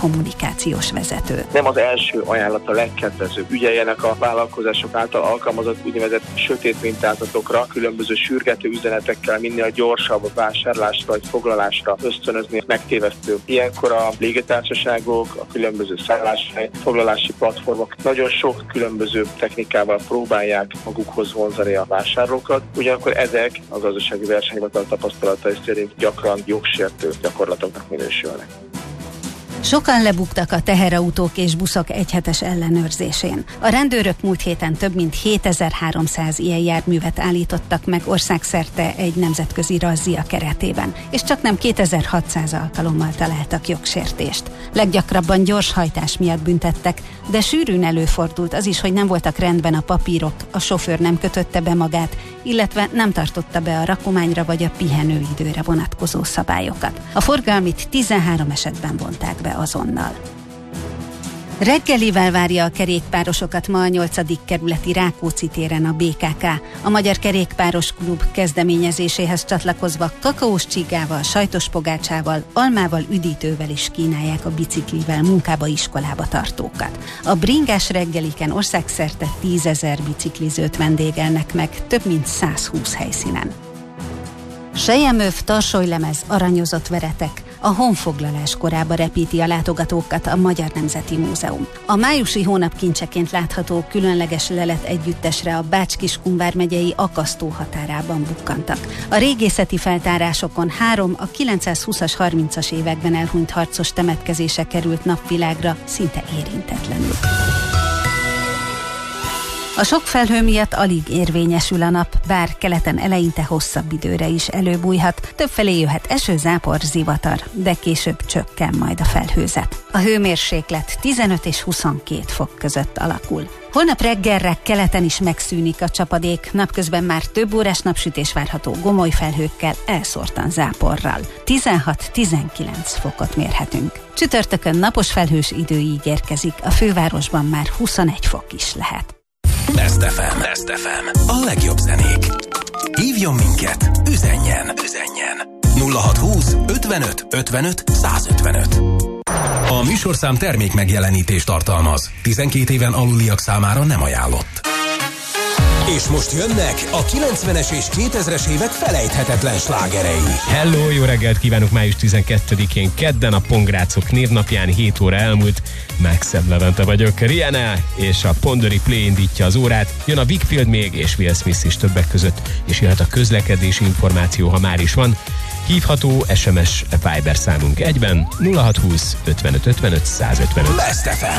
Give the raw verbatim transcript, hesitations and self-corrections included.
kommunikációs vezető. Nem az első ajánlat a legkedvezőbb. Ügyeljenek a vállalkozások által alkalmazott úgynevezett sötét mintázatokra, különböző sürgető üzenetekkel minél gyorsabb vásárlásra vagy foglalásra ösztönözni megtévesztő. Ilyenkor a légitársaságok, a különböző szálláshely, foglalási platformok nagyon sok különböző technikával próbálják magukhoz vonzani a vásárlókat, ugyanakkor ezek a gazdasági versenyhivatal tapasztalatai szerint gyakran jogsértő gyakorlatoknak minősülnek. Sokan lebuktak a teherautók és buszok egyhetes ellenőrzésén. A rendőrök múlt héten több mint hétezer-háromszáz ilyen járművet állítottak meg országszerte egy nemzetközi razzia keretében, és csaknem kétezer-hatszáz alkalommal találtak jogsértést. Leggyakrabban gyors hajtás miatt büntettek, de sűrűn előfordult az is, hogy nem voltak rendben a papírok, a sofőr nem kötötte be magát, illetve nem tartotta be a rakományra vagy a pihenőidőre vonatkozó szabályokat. A forgalmit tizenhárom esetben vonták be azonnal. Reggelivel várja a kerékpárosokat ma a nyolcadik kerületi Rákóczi téren a bé ká ká. A Magyar Kerékpáros Klub kezdeményezéséhez csatlakozva kakaós csigával, sajtos pogácsával, almával, üdítővel is kínálják a biciklivel munkába, iskolába tartókat. A bringás reggeliken országszerte tízezer biciklizőt vendégelnek meg több mint százhúsz helyszínen. Selyemöv, tarsolylemez, aranyozott veretek. A honfoglalás korába repíti a látogatókat a Magyar Nemzeti Múzeum. A májusi hónap kincseként látható különleges lelet együttesre a Bács-Kiskun megyei Akasztó határában bukkantak. A régészeti feltárásokon három a kilencszázhúszas, harmincas években elhunyt harcos temetkezése került napvilágra szinte érintetlenül. A sok felhő miatt alig érvényesül a nap, bár keleten eleinte hosszabb időre is előbújhat. Többfelé jöhet eső, zápor, zivatar, de később csökken majd a felhőzet. A hőmérséklet tizenöt és huszonkét fok között alakul. Holnap reggelre keleten is megszűnik a csapadék, napközben már több órás napsütés várható gomoly felhőkkel, elszórtan záporral. tizenhat-tizenkilenc fokot mérhetünk. Csütörtökön napos felhős idő ígérkezik, a fővárosban már huszonegy fok is lehet. Best ef em, Best ef em. A legjobb zenék. Hívjon minket, üzenjen, üzenjen. nulla hat húsz ötvenöt ötvenöt százötvenöt. A műsorszám termék megjelenítést tartalmaz. tizenkét éven aluliak számára nem ajánlott. És most jönnek a kilencvenes és kétezres évek felejthetetlen slágerei. Hello, jó reggelt kívánok május tizenkettedikén, kedden a Pongrácok névnapján, hét óra elmúlt. Maxem Levente vagyok. Rihanna és a Pondori Play indítja az órát. Jön a Wickfield még és Will Smith is többek között, és jöhet a közlekedési információ, ha már is van. Hívható es em es Viber számunk egyben nulla hat húsz ötvenöt ötvenöt százötvenöt. Best ef em.